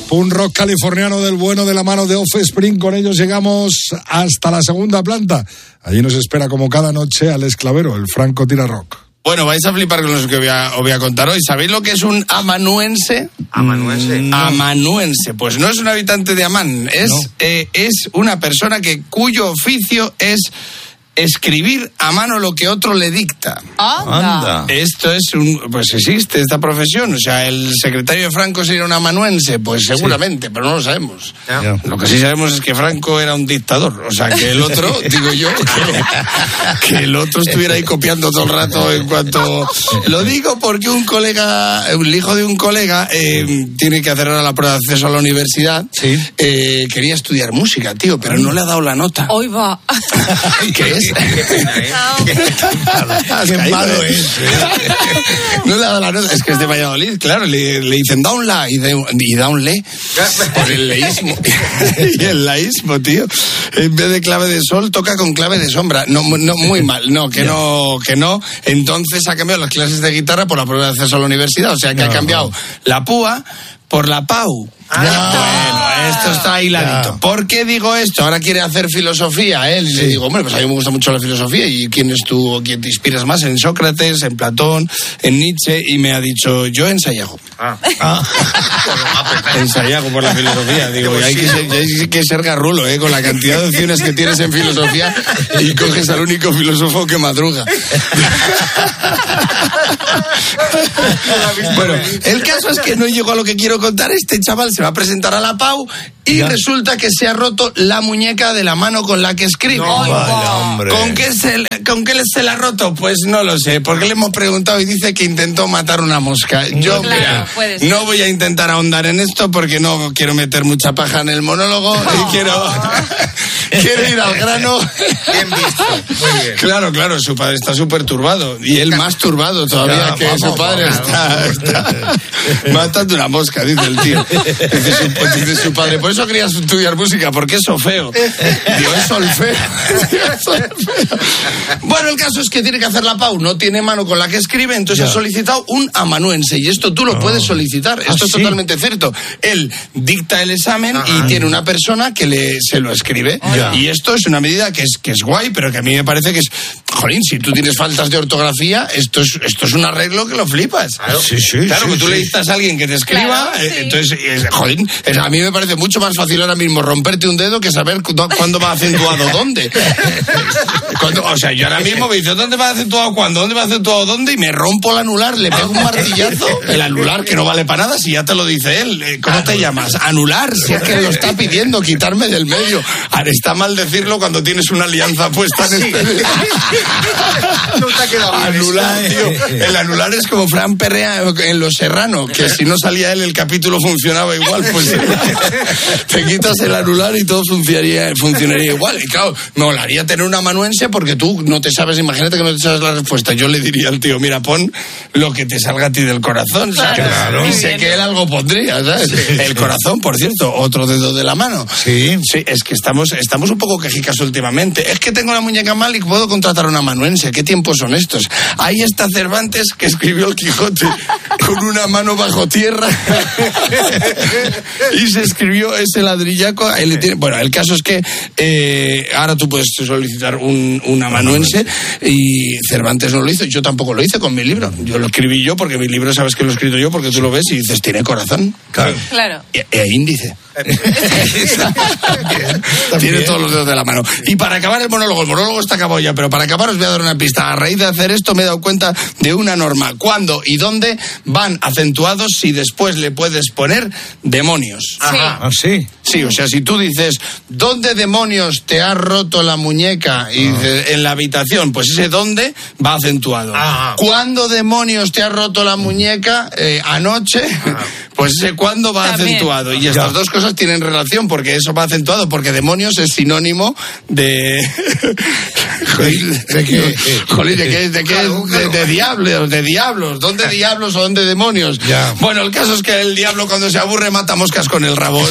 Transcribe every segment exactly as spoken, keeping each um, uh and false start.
Punk rock californiano del bueno de la mano de Offspring. Con ellos llegamos hasta la segunda planta. Allí nos espera como cada noche Alex Clavero, el Franco Tira Rock. Bueno, vais a flipar con lo que voy a, os voy a contar hoy. ¿Sabéis lo que es un amanuense? ¿Amanuense? No. Amanuense. Pues no es un habitante de Amán. Es, no. eh, es una persona que cuyo oficio es escribir a mano lo que otro le dicta. Anda. Esto es un... Pues existe esta profesión. O sea, el secretario de Franco sería un amanuense. Pues seguramente, sí. Pero no lo sabemos. Ya. Lo que sí sabemos es que Franco era un dictador. O sea, que el otro, digo yo, que, que el otro estuviera ahí copiando todo el rato en cuanto... Lo digo porque un colega, el hijo de un colega, eh, tiene que hacer ahora la prueba de acceso a la universidad. Sí. Eh, quería estudiar música, tío, pero no le ha dado la nota. Hoy va. ¿Qué es? Qué pena, ¿eh? Qué malo es. ¿eh? No le ha dado la nota. Es que es de Valladolid, claro. Le, le dicen da un la y, de, y da un le por el leísmo. Y el laísmo, tío. En vez de clave de sol, toca con clave de sombra. No, no muy mal. No, que no, que no. Entonces ha cambiado las clases de guitarra por la prueba de acceso a la universidad. O sea que no. Ha cambiado la púa por la pau. Ah, bueno, esto está hiladito. Ya. ¿Por qué digo esto? Ahora quiere hacer filosofía, ¿eh? Y sí. Le digo, hombre, pues a mí me gusta mucho la filosofía. ¿Y quién es tú, quién te inspiras más? En Sócrates, en Platón, en Nietzsche. Y me ha dicho, yo en Sayago. Ah. Ah. En Sayago por la filosofía. Digo, y hay que ser, hay que ser garrulo, ¿eh? Con la cantidad de opciones que tienes en filosofía y coges al único filósofo que madruga. Bueno, el caso es que no llego a lo que quiero contar. Este chaval se va a presentar a la Pau y ya. Resulta que se ha roto la muñeca de la mano con la que escribe. No, vaya, hombre. ¿Con qué, se, ¿Con qué se la ha roto? Pues no lo sé, porque le hemos preguntado y dice que intentó matar una mosca. Yo claro, mira, no voy a intentar ahondar en esto porque no quiero meter mucha paja en el monólogo oh. y quiero, quiero ir al grano. Bien visto, muy bien. Claro, claro, su padre está súper turbado y él más turbado todavía ya, que vamos, su padre vamos, está, está matando una mosca, dice el tío. Dice su, dice su padre, por eso querías estudiar música, porque es solfeo. Digo, es solfeo. Bueno, el caso es que tiene que hacer la Pau, no tiene mano con la que escribe, entonces ya. Ha solicitado un amanuense, y esto tú lo oh. puedes solicitar, esto ¿Ah, es sí? totalmente cierto. Él dicta el examen Ajá. y tiene una persona que le, se lo escribe, oh. y esto es una medida que es, que es guay, pero que a mí me parece que es, jolín, si tú tienes faltas de ortografía, esto es, esto es un arreglo que lo flipas. Claro, sí, sí, claro sí, que tú sí. le dictas a alguien que te escriba, claro, eh, sí. entonces, es, jolín, es, a mí me parece mucho más fácil ahora mismo romperte un dedo que saber cu- cuándo va acentuado dónde. Cuando, o sea, yo ahora mismo me dice, ¿dónde va acentuado cuándo? ¿Dónde va acentuado dónde? Y me rompo el anular, le pego un martillazo. El anular que no vale para nada, si ya te lo dice él. ¿Cómo te llamas? Anular, si es que lo está pidiendo, quitarme del medio. Ahora está mal decirlo cuando tienes una alianza puesta en este dedo. No te ha quedado bien. Anular, tío. El anular es como Fran Perrea en Los Serrano, que si no salía él el capítulo funcionaba igual, pues te quitas el anular y todo funcionaría, funcionaría igual. Y claro, me molaría tener un amanuense porque tú no te sabes, imagínate que no te sabes la respuesta. Yo le diría al tío, mira, pon lo que te salga a ti del corazón, ¿sabes? Claro. Y sé que él algo pondría, ¿sabes? Sí. El corazón, por cierto, otro dedo de la mano. Sí. Sí, es que estamos, estamos un poco quejicas últimamente. Es que tengo la muñeca mal y puedo contratar a un amanuense. ¿Qué tiempos son estos? Ahí está Cervantes, que escribió el Quijote con una mano bajo tierra y se escribió ese ladrillaco. Ahí le tiene... Bueno, el caso es que eh, ahora tú puedes solicitar un, un amanuense y Cervantes no lo hizo. Yo tampoco lo hice con mi libro. Yo lo escribí yo porque mi libro sabes que lo he escrito yo porque tú lo ves y dices, tiene corazón. Claro. Claro. E, e índice. También. Tiene todos los dedos de la mano. Y para acabar el monólogo, el monólogo está acabado ya, pero para acabar os voy a dar una pista. A raíz de hacer esto me he dado cuenta de una norma. ¿Cuándo y dónde van acentuados si después le puedes poner demonios? Ajá. Ah, sí. Sí, o sea, si tú dices, ¿dónde demonios te has roto la muñeca? Y dices, en la habitación, pues ese dónde va acentuado. Ajá. ¿Cuándo demonios te has roto la muñeca? Eh, anoche. Ajá. Pues ese cuándo va También. acentuado. Y estas ya. dos cosas tienen relación, porque eso va acentuado, porque demonios es sinónimo de... Jolín, ¿de qué? Jolín, ¿de qué? ¿De qué? De, de diablos, de diablos. ¿Dónde diablos o dónde demonios? Ya. Bueno, el caso es que el diablo cuando se aburre mata moscas con el rabo.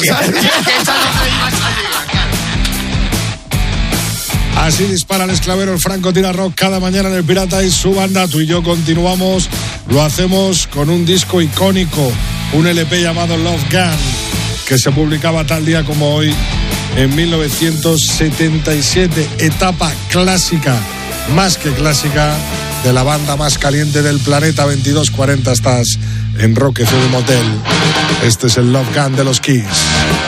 Así dispara el esclavero, el Franco Tira Rock, cada mañana en El Pirata y su banda. Tú y yo continuamos, lo hacemos con un disco icónico, un L P llamado Love Gun. que se publicaba tal día como hoy en mil novecientos setenta y siete, etapa clásica, más que clásica, de la banda más caliente del planeta. Veintidós cuarenta estás en Rock F M Motel. Este es el Love Gun de los Kiss.